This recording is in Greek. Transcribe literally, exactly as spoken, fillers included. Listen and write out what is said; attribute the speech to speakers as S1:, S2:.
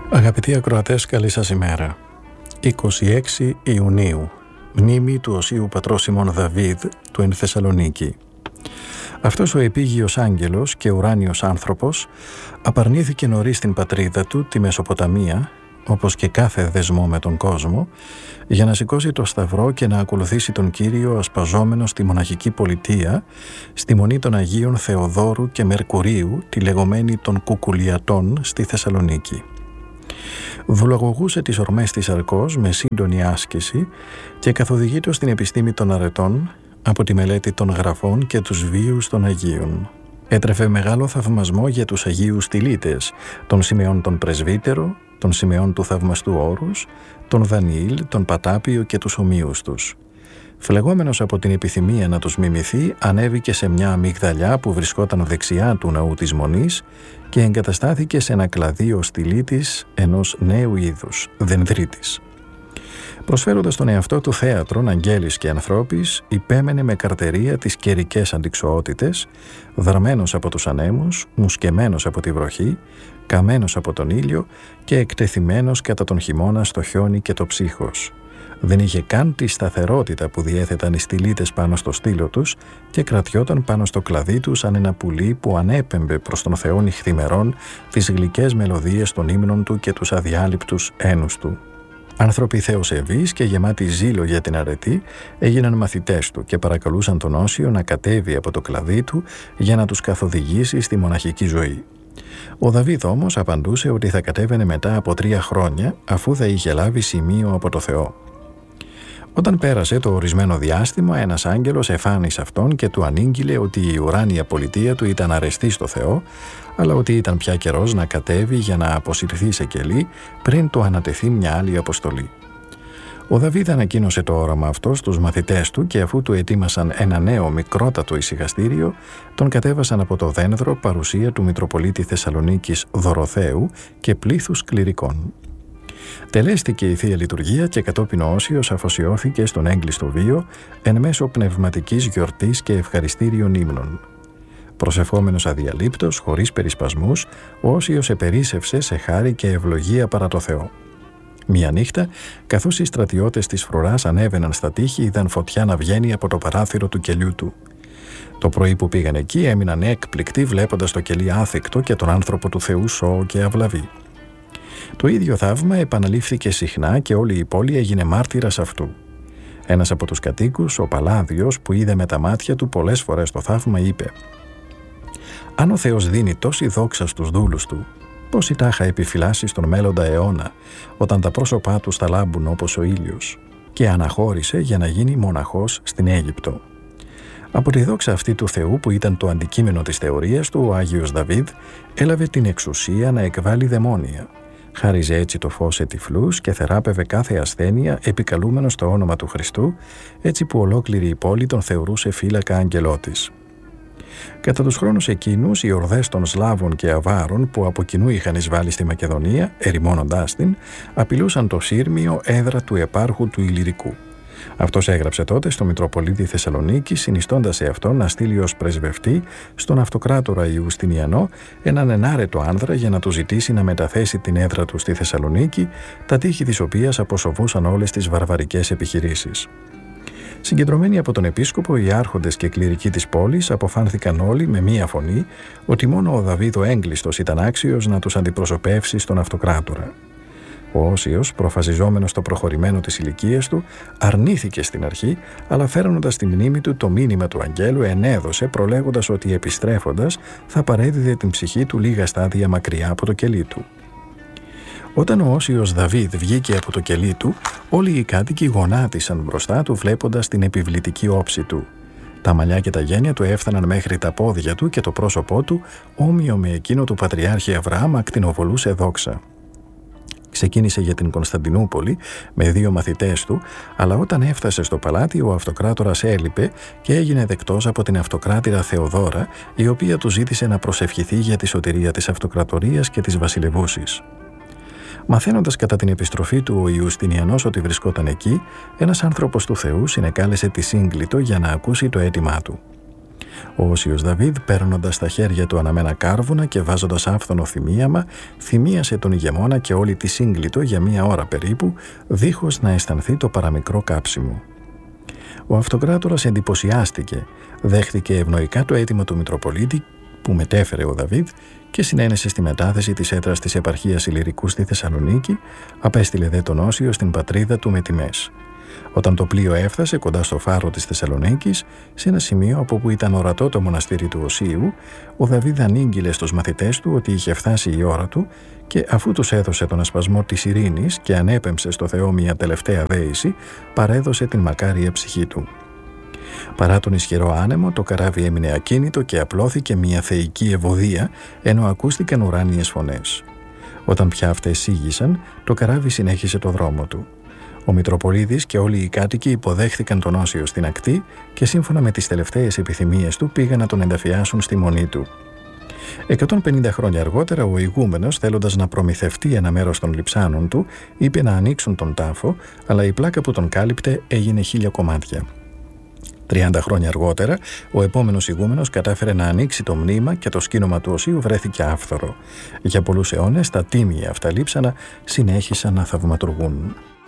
S1: Αγαπητοί ακροατές, καλή σας ημέρα. είκοσι έξι Ιουνίου, μνήμη του Οσίου Πατρός Σιμών Δαβίδ του εν Θεσσαλονίκη. Αυτός ο επίγειος άγγελος και ουράνιος άνθρωπος απαρνήθηκε νωρίς την πατρίδα του, τη Μεσοποταμία, όπως και κάθε δεσμό με τον κόσμο, για να σηκώσει το σταυρό και να ακολουθήσει τον Κύριο ασπαζόμενος στη μοναχική πολιτεία, στη μονή των Αγίων Θεοδόρου και Μερκουρίου, τη λεγόμενη των Κουκουλιατών, στη Θεσσαλονίκη. Βουλογωγούσε τις ορμές της Αρκός με σύντονη άσκηση και καθοδηγείτο στην επιστήμη των αρετών από τη μελέτη των γραφών και τους βίους των Αγίων. Έτρεφε μεγάλο θαυμασμό για τους Αγίους Στυλίτες, τον Σιμεών τον Πρεσβύτερο, τον Σιμεών του Θαυμαστού Όρους, τον Δανιήλ, τον Πατάπιο και τους ομοίους τους. Φλεγόμενος από την επιθυμία να τους μιμηθεί, ανέβηκε σε μια αμυγδαλιά που βρισκόταν δεξιά του ναού της Μονής και εγκαταστάθηκε σε ένα κλαδί ο στυλίτης ενός νέου είδους, Δενδρίτης. Προσφέροντας τον εαυτό του θέατρον αγγέλης και ανθρώπης, υπέμενε με καρτερία τις καιρικές αντιξοότητες, δραμμένος από τους ανέμους, μουσκεμένος από τη βροχή, καμένος από τον ήλιο και εκτεθειμένος κατά τον χειμώνα στο χιόνι και το ψύχος. Δεν είχε καν τη σταθερότητα που διέθεταν οι στυλίτες πάνω στο στήλο τους και κρατιόταν πάνω στο κλαδί του σαν ένα πουλί που ανέπεμπε προς τον Θεό νυχθημερών τις γλυκές μελωδίες των ύμνων του και τους αδιάλειπτους ένους του. Άνθρωποι θεοσεβείς και γεμάτοι ζήλο για την αρετή έγιναν μαθητές του και παρακαλούσαν τον Όσιο να κατέβει από το κλαδί του για να τους καθοδηγήσει στη μοναχική ζωή. Ο Δαβίδ όμως απαντούσε ότι θα κατέβαινε μετά από τρία χρόνια, αφού θα είχε λάβει σημείο από το Θεό. Όταν πέρασε το ορισμένο διάστημα, ένας άγγελος εφάνησε αυτόν και του ανήγγειλε ότι η ουράνια πολιτεία του ήταν αρεστή στο Θεό, αλλά ότι ήταν πια καιρός να κατέβει για να αποσυρθεί σε κελί πριν του ανατεθεί μια άλλη αποστολή. Ο Δαβίδ ανακοίνωσε το όραμα αυτό στους μαθητές του και αφού του ετοίμασαν ένα νέο μικρότατο ησυχαστήριο, τον κατέβασαν από το δένδρο παρουσία του Μητροπολίτη Θεσσαλονίκης Δωροθέου και πλήθους κληρικών. Τελέστηκε η Θεία Λειτουργία και κατόπιν ο Όσιος αφοσιώθηκε στον έγκλειστο βίο εν μέσω πνευματικής γιορτής και ευχαριστήριων ύμνων. Προσευχόμενος αδιαλείπτος, χωρίς περισπασμούς, ο Όσιος επερίσσευσε σε χάρη και ευλογία παρά το Θεό. Μια νύχτα, καθώς οι στρατιώτες της φρουράς ανέβαιναν στα τείχη, είδαν φωτιά να βγαίνει από το παράθυρο του κελιού του. Το πρωί που πήγαν εκεί έμειναν έκπληκτοι βλέποντας το κελί άθικτο και τον άνθρωπο του Θεού σώο και αυλαβή. Το ίδιο θαύμα επαναλήφθηκε συχνά και όλη η πόλη έγινε μάρτυρας αυτού. Ένας από τους κατοίκους, ο Παλάδιος, που είδε με τα μάτια του πολλές φορές το θαύμα, είπε: «Αν ο Θεός δίνει τόση δόξα στους δούλους του, πόση τάχα επιφυλάσσει στον μέλλοντα αιώνα, όταν τα πρόσωπά τους θα λάμπουν όπως ο ήλιος», και αναχώρησε για να γίνει μοναχός στην Αίγυπτο. Από τη δόξα αυτή του Θεού, που ήταν το αντικείμενο της θεωρίας του, ο Άγιος Δαβίδ έλαβε την εξουσία να εκβάλει δαιμόνια. Χάριζε έτσι το φως σε τυφλούς και θεράπευε κάθε ασθένεια επικαλούμενος το όνομα του Χριστού, έτσι που ολόκληρη η πόλη τον θεωρούσε φύλακα αγγελότης. Κατά τους χρόνους εκείνους, οι ορδές των Σλάβων και Αβάρων που από κοινού είχαν εισβάλει στη Μακεδονία, ερημώνοντάς την, απειλούσαν το Σύρμιο, έδρα του επάρχου του Ηλυρικού. Αυτός έγραψε τότε στο Μητροπολίτη Θεσσαλονίκη, συνιστώντας σε αυτόν να στείλει ως πρεσβευτή στον αυτοκράτορα Ιουστινιανό έναν ενάρετο άνδρα για να του ζητήσει να μεταθέσει την έδρα του στη Θεσσαλονίκη, τα τείχη της οποίας αποσοβούσαν όλες τις βαρβαρικές επιχειρήσεις. Συγκεντρωμένοι από τον επίσκοπο, οι άρχοντες και κληρικοί της πόλης αποφάνθηκαν όλοι με μία φωνή ότι μόνο ο Δαβίδ ο έγκλειστος ήταν άξιος να τους αντιπροσωπεύσει στον αυτοκράτορα. Ο Όσιος, προφασιζόμενος στο προχωρημένο της ηλικίας του, αρνήθηκε στην αρχή, αλλά φέρνοντας στη μνήμη του το μήνυμα του αγγέλου, ενέδωσε προλέγοντας ότι επιστρέφοντας θα παρέδιδε την ψυχή του λίγα στάδια μακριά από το κελί του. Όταν ο Όσιος Δαβίδ βγήκε από το κελί του, όλοι οι κάτοικοι γονάτισαν μπροστά του βλέποντας την επιβλητική όψη του. Τα μαλλιά και τα γένια του έφταναν μέχρι τα πόδια του και το πρόσωπό του, όμοιο με εκείνο του Πατριάρχη Αβραάμ, ακτινοβολούσε δόξα. Ξεκίνησε για την Κωνσταντινούπολη με δύο μαθητές του, αλλά όταν έφτασε στο παλάτι ο αυτοκράτορας έλειπε και έγινε δεκτός από την αυτοκράτηρα Θεοδόρα, η οποία του ζήτησε να προσευχηθεί για τη σωτηρία της αυτοκρατορίας και της βασιλευούσης. Μαθαίνοντας κατά την επιστροφή του ο Ιουστινιανός ότι βρισκόταν εκεί, ένας άνθρωπος του Θεού συνεκάλεσε τη Σύγκλιτο για να ακούσει το αίτημά του. Ο Όσιος Δαβίδ, παίρνοντας στα χέρια του αναμένα κάρβουνα και βάζοντας άφθονο θυμίαμα, θυμίασε τον ηγεμόνα και όλη τη Σύγκλιτο για μία ώρα περίπου, δίχως να αισθανθεί το παραμικρό κάψιμο. Ο αυτοκράτορας εντυπωσιάστηκε, δέχθηκε ευνοϊκά το αίτημα του Μητροπολίτη που μετέφερε ο Δαβίδ και συνένεσε στη μετάθεση της έδρας της επαρχίας Ηλυρικού στη Θεσσαλονίκη, απέστειλε δε τον Όσιο στην πατρίδα του με τιμές. Όταν το πλοίο έφτασε κοντά στο φάρο της Θεσσαλονίκης, σε ένα σημείο από που ήταν ορατό το μοναστήρι του Οσίου, ο Δαβίδ ανήγγειλε στους μαθητές του ότι είχε φτάσει η ώρα του και αφού τους έδωσε τον ασπασμό της ειρήνης και ανέπεμψε στο Θεό μια τελευταία δέηση, παρέδωσε την μακάρια ψυχή του. Παρά τον ισχυρό άνεμο, το καράβι έμεινε ακίνητο και απλώθηκε μια θεϊκή ευωδία, ενώ ακούστηκαν ουράνιες φωνές. Όταν πια αυτές σίγησαν, το καράβι συνέχισε το δρόμο του. Ο Μητροπολίτης και όλοι οι κάτοικοι υποδέχθηκαν τον Όσιο στην ακτή και σύμφωνα με τις τελευταίες επιθυμίες του πήγαν να τον ενταφιάσουν στη μονή του. εκατόν πενήντα χρόνια αργότερα, ο ηγούμενος, θέλοντας να προμηθευτεί ένα μέρος των λειψάνων του, είπε να ανοίξουν τον τάφο, αλλά η πλάκα που τον κάλυπτε έγινε χίλια κομμάτια. τριάντα χρόνια αργότερα, ο επόμενος ηγούμενος κατάφερε να ανοίξει το μνήμα και το σκήνομα του Οσίου βρέθηκε άφθορο. Για πολλούς αιώνες, τα τίμια αυτά λείψανα συνέχισαν να θαυματουργούν.